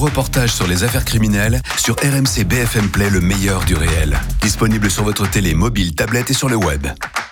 reportages sur les affaires criminelles sur RMC BFM Play, le meilleur du réel. Disponible sur votre télé, mobile, tablette et sur le web.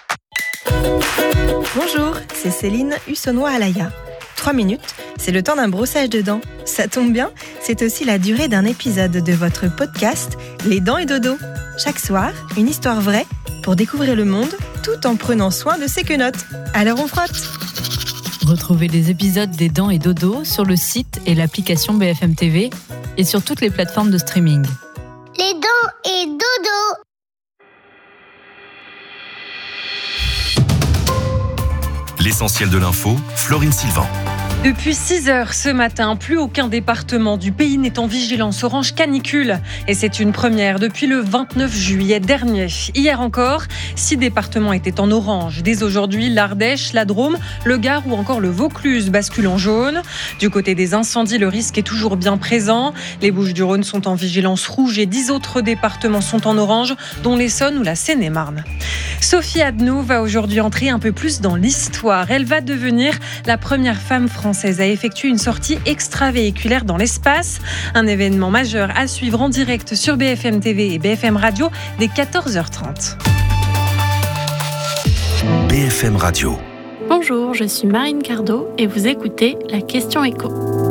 Bonjour, c'est Céline Hussonnois-Alaya. 3 minutes, c'est le temps d'un brossage de dents. Ça tombe bien, c'est aussi la durée d'un épisode de votre podcast Les Dents et Dodo. Chaque soir, une histoire vraie pour découvrir le monde tout en prenant soin de ses quenottes. Alors on frotte. Retrouvez les épisodes des Dents et Dodo sur le site et l'application BFM TV et sur toutes les plateformes de streaming. Les Dents et Dodo. L'essentiel de l'info, Florine Sylvain. Depuis 6 heures ce matin, plus aucun département du pays n'est en vigilance orange canicule. Et c'est une première depuis le 29 juillet dernier. Hier encore, 6 départements étaient en orange. Dès aujourd'hui, l'Ardèche, la Drôme, le Gard ou encore le Vaucluse basculent en jaune. Du côté des incendies, le risque est toujours bien présent. Les Bouches-du-Rhône sont en vigilance rouge et 10 autres départements sont en orange, dont l'Essonne ou la Seine-et-Marne. Sophie Adno va aujourd'hui entrer un peu plus dans l'histoire. Elle va devenir la première femme française à effectuer une sortie extravéhiculaire dans l'espace. Un événement majeur à suivre en direct sur BFM TV et BFM Radio dès 14h30. BFM Radio. Bonjour, je suis Marine Cardot et vous écoutez La Question Éco.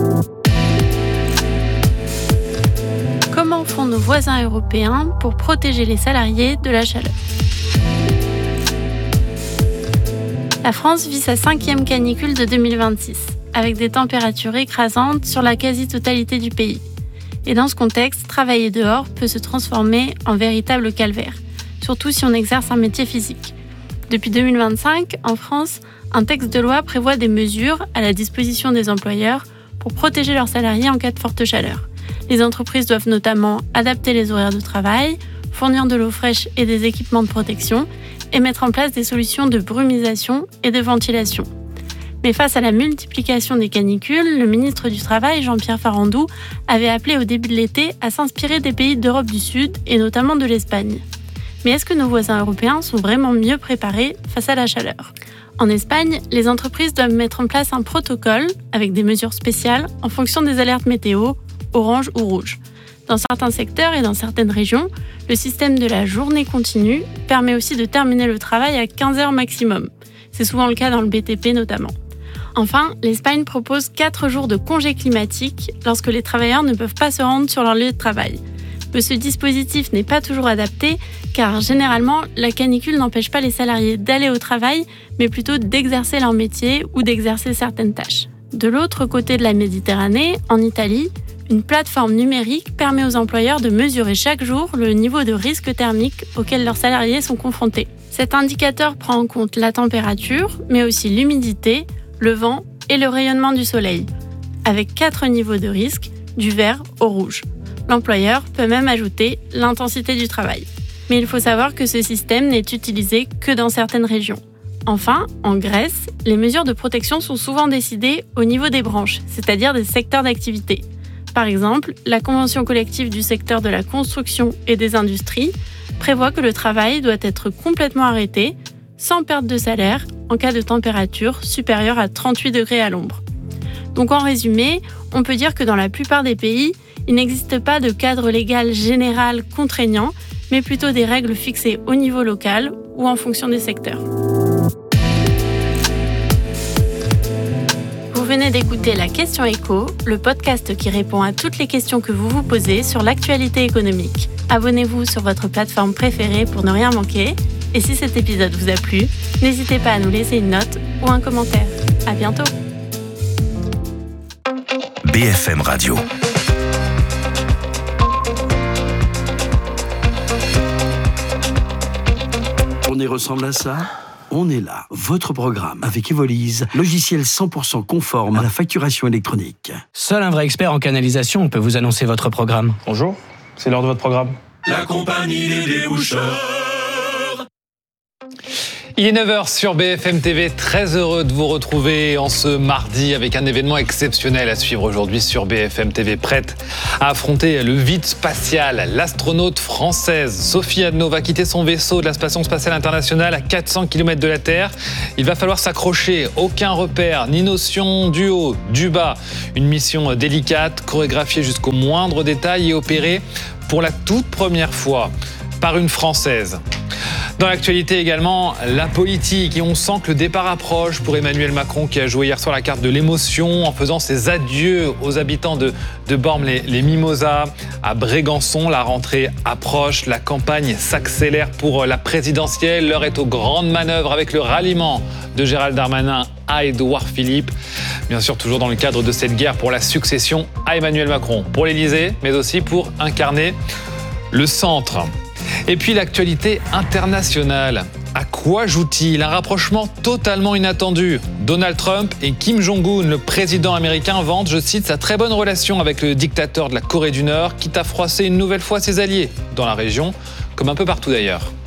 Comment font nos voisins européens pour protéger les salariés de la chaleur ? La France vit sa 5e canicule de 2026, avec des températures écrasantes sur la quasi-totalité du pays. Et dans ce contexte, travailler dehors peut se transformer en véritable calvaire, surtout si on exerce un métier physique. Depuis 2025, en France, un texte de loi prévoit des mesures à la disposition des employeurs pour protéger leurs salariés en cas de forte chaleur. Les entreprises doivent notamment adapter les horaires de travail, fournir de l'eau fraîche et des équipements de protection, et mettre en place des solutions de brumisation et de ventilation. Mais face à la multiplication des canicules, le ministre du Travail, Jean-Pierre Farandou, avait appelé au début de l'été à s'inspirer des pays d'Europe du Sud et notamment de l'Espagne. Mais est-ce que nos voisins européens sont vraiment mieux préparés face à la chaleur ? En Espagne, les entreprises doivent mettre en place un protocole avec des mesures spéciales en fonction des alertes météo, orange ou rouge. Dans certains secteurs et dans certaines régions, le système de la journée continue permet aussi de terminer le travail à 15 heures maximum. C'est souvent le cas dans le BTP notamment. Enfin, l'Espagne propose 4 jours de congé climatique lorsque les travailleurs ne peuvent pas se rendre sur leur lieu de travail. Mais ce dispositif n'est pas toujours adapté car généralement, la canicule n'empêche pas les salariés d'aller au travail, mais plutôt d'exercer leur métier ou d'exercer certaines tâches. De l'autre côté de la Méditerranée, en Italie, une plateforme numérique permet aux employeurs de mesurer chaque jour le niveau de risque thermique auquel leurs salariés sont confrontés. Cet indicateur prend en compte la température, mais aussi l'humidité, le vent et le rayonnement du soleil, avec 4 niveaux de risque, du vert au rouge. L'employeur peut même ajouter l'intensité du travail. Mais il faut savoir que ce système n'est utilisé que dans certaines régions. Enfin, en Grèce, les mesures de protection sont souvent décidées au niveau des branches, c'est-à-dire des secteurs d'activité. Par exemple, la convention collective du secteur de la construction et des industries prévoit que le travail doit être complètement arrêté, sans perte de salaire, en cas de température supérieure à 38 degrés à l'ombre. Donc en résumé, on peut dire que dans la plupart des pays, il n'existe pas de cadre légal général contraignant, mais plutôt des règles fixées au niveau local ou en fonction des secteurs. Vous venez d'écouter La Question Éco, le podcast qui répond à toutes les questions que vous vous posez sur l'actualité économique. Abonnez-vous sur votre plateforme préférée pour ne rien manquer. Et si cet épisode vous a plu, n'hésitez pas à nous laisser une note ou un commentaire. À bientôt. BFM Radio. On y ressemble à ça ? On est là, votre programme, avec Evolise, logiciel 100% conforme à la facturation électronique. Seul un vrai expert en canalisation peut vous annoncer votre programme. Bonjour, c'est l'heure de votre programme. La compagnie des déboucheurs. Il est 9h sur BFM TV, très heureux de vous retrouver en ce mardi avec un événement exceptionnel à suivre aujourd'hui sur BFM TV, prête à affronter le vide spatial. L'astronaute française Sophie Adno va quitter son vaisseau de la Station Spatiale Internationale à 400 km de la Terre. Il va falloir s'accrocher, aucun repère, ni notion du haut, du bas. Une mission délicate, chorégraphiée jusqu'au moindre détail et opérée pour la toute première fois par une Française. Dans l'actualité également, la politique. Et on sent que le départ approche pour Emmanuel Macron qui a joué hier soir la carte de l'émotion en faisant ses adieux aux habitants de Bormes-les-Mimosas. À Brégançon, la rentrée approche, la campagne s'accélère pour la présidentielle. L'heure est aux grandes manœuvres avec le ralliement de Gérald Darmanin à Édouard Philippe. Bien sûr, toujours dans le cadre de cette guerre pour la succession à Emmanuel Macron. Pour l'Élysée, mais aussi pour incarner le centre. Et puis l'actualité internationale. À quoi joue-t-il? Un rapprochement totalement inattendu. Donald Trump et Kim Jong-un, le président américain, vantent, je cite, sa très bonne relation avec le dictateur de la Corée du Nord, quitte à froisser une nouvelle fois ses alliés dans la région, comme un peu partout d'ailleurs.